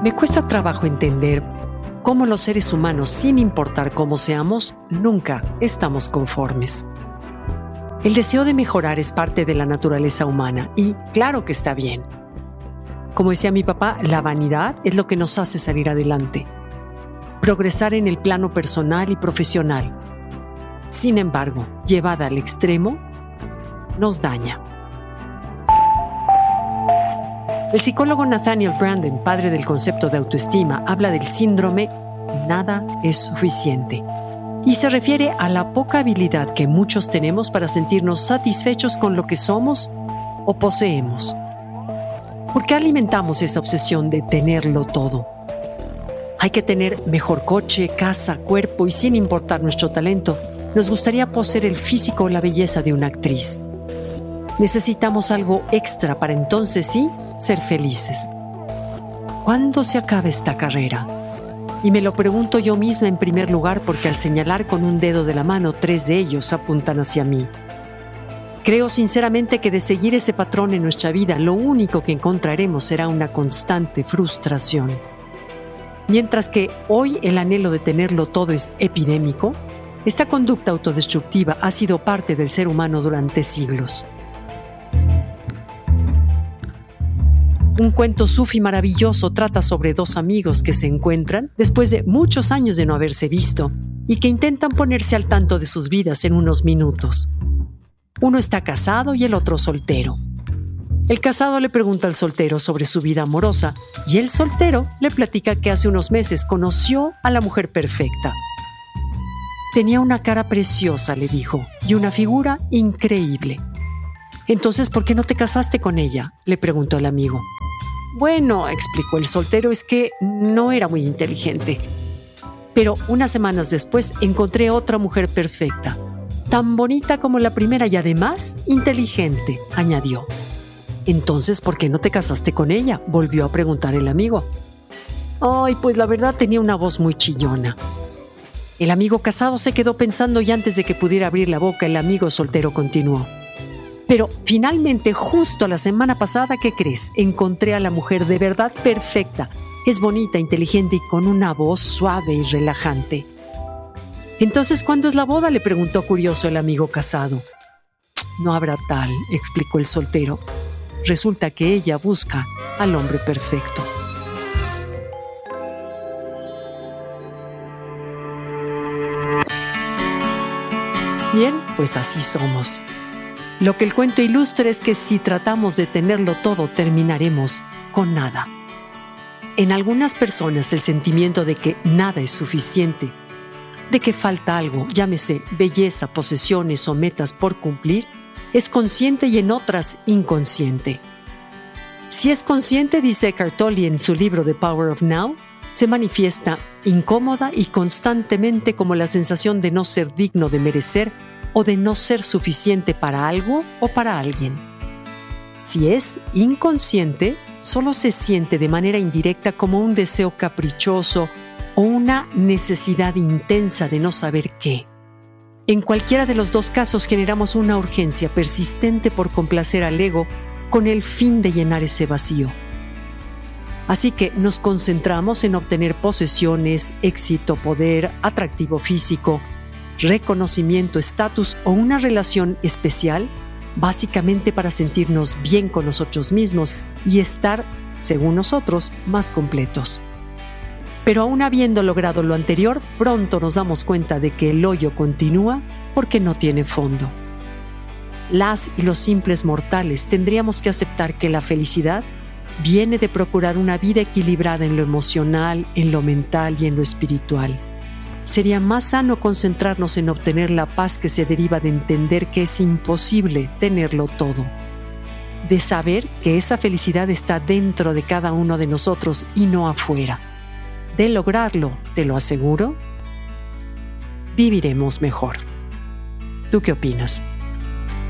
Me cuesta trabajo entender cómo los seres humanos, sin importar cómo seamos, nunca estamos conformes. El deseo de mejorar es parte de la naturaleza humana y claro que está bien. Como decía mi papá, la vanidad es lo que nos hace salir adelante, progresar en el plano personal y profesional. Sin embargo, llevada al extremo, nos daña. El psicólogo Nathaniel Branden, padre del concepto de autoestima, habla del síndrome "nada es suficiente" y se refiere a la poca habilidad que muchos tenemos para sentirnos satisfechos con lo que somos o poseemos. ¿Por qué alimentamos esa obsesión de tenerlo todo? Hay que tener mejor coche, casa, cuerpo y sin importar nuestro talento, nos gustaría poseer el físico o la belleza de una actriz. Necesitamos algo extra para entonces sí ser felices. ¿Cuándo se acaba esta carrera? Y me lo pregunto yo misma en primer lugar porque al señalar con un dedo de la mano, 3 de ellos apuntan hacia mí. Creo sinceramente que de seguir ese patrón en nuestra vida, lo único que encontraremos será una constante frustración. Mientras que hoy el anhelo de tenerlo todo es epidémico, esta conducta autodestructiva ha sido parte del ser humano durante siglos. Un cuento sufí maravilloso trata sobre 2 amigos que se encuentran después de muchos años de no haberse visto y que intentan ponerse al tanto de sus vidas en unos minutos. Uno está casado y el otro soltero. El casado le pregunta al soltero sobre su vida amorosa y el soltero le platica que hace unos meses conoció a la mujer perfecta. Tenía una cara preciosa, le dijo, y una figura increíble. Entonces, ¿por qué no te casaste con ella?, le preguntó el amigo. Bueno, explicó el soltero, es que no era muy inteligente. Pero unas semanas después encontré otra mujer perfecta, tan bonita como la primera y además inteligente, añadió. Entonces, ¿por qué no te casaste con ella?, volvió a preguntar el amigo. Ay, pues la verdad tenía una voz muy chillona. El amigo casado se quedó pensando y antes de que pudiera abrir la boca, el amigo soltero continuó. Pero finalmente, justo la semana pasada, ¿qué crees? Encontré a la mujer de verdad perfecta. Es bonita, inteligente y con una voz suave y relajante. Entonces, ¿cuándo es la boda?, le preguntó curioso el amigo casado. No habrá tal, explicó el soltero. Resulta que ella busca al hombre perfecto. Bien, pues así somos. Lo que el cuento ilustra es que si tratamos de tenerlo todo, terminaremos con nada. En algunas personas el sentimiento de que nada es suficiente, de que falta algo, llámese belleza, posesiones o metas por cumplir, es consciente y en otras inconsciente. Si es consciente, dice Eckhart Tolle en su libro The Power of Now, se manifiesta incómoda y constantemente como la sensación de no ser digno de merecer o de no ser suficiente para algo o para alguien. Si es inconsciente, solo se siente de manera indirecta como un deseo caprichoso o una necesidad intensa de no saber qué. En cualquiera de los 2 casos generamos una urgencia persistente por complacer al ego con el fin de llenar ese vacío. Así que nos concentramos en obtener posesiones, éxito, poder, atractivo físico, reconocimiento, estatus o una relación especial, básicamente para sentirnos bien con nosotros mismos y estar, según nosotros, más completos. Pero aún habiendo logrado lo anterior, pronto nos damos cuenta de que el hoyo continúa porque no tiene fondo. Las y los simples mortales tendríamos que aceptar que la felicidad viene de procurar una vida equilibrada en lo emocional, en lo mental y en lo espiritual. Sería más sano concentrarnos en obtener la paz que se deriva de entender que es imposible tenerlo todo, de saber que esa felicidad está dentro de cada uno de nosotros y no afuera. De lograrlo, te lo aseguro, viviremos mejor. ¿Tú qué opinas?